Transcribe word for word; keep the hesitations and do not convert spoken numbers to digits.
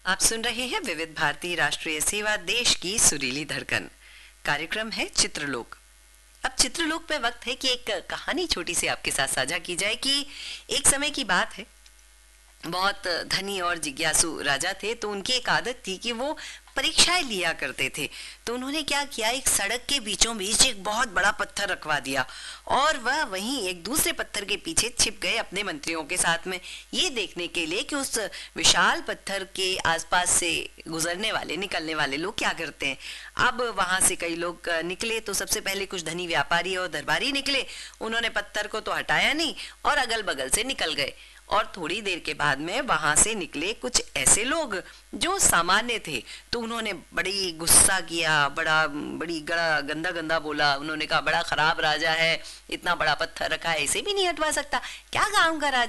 आप सुन रहे हैं विविध भारती राष्ट्रीय सेवा देश की सुरीली धड़कन। कार्यक्रम है चित्रलोक। अब चित्रलोक पे वक्त है कि एक कहानी छोटी सी आपके साथ साझा की जाए कि एक समय की बात है, बहुत धनी और जिज्ञासु राजा थे। तो उनकी एक आदत थी कि वो परीक्षाएं लिया करते थे। तो उन्होंने क्या किया, एक सड़क के बीचों बीच एक बहुत बड़ा पत्थर रखवा दिया और वह वहीं एक दूसरे पत्थर के पीछे छिप गए अपने मंत्रियों के साथ में, ये देखने के लिए कि उस विशाल पत्थर के आसपास से गुजरने वाले निकलने वाले लोग क्या करते हैं। अब वहां से कई लोग निकले तो सबसे पहले कुछ धनी व्यापारी और दरबारी निकले। उन्होंने पत्थर को तो हटाया नहीं और अगल बगल से निकल गए। और थोड़ी देर के बाद में वहां से निकले कुछ ऐसे लोग जो सामान्य थे। तो उन्होंने बड़ी गुस्सा किया, बड़ा बड़ी गड़ा गंदा गंदा बोला। उन्होंने कहा बड़ा खराब राजा है, इतना बड़ा पत्थर रखा है, इसे भी नहीं हटवा सकता, क्या काम का राजा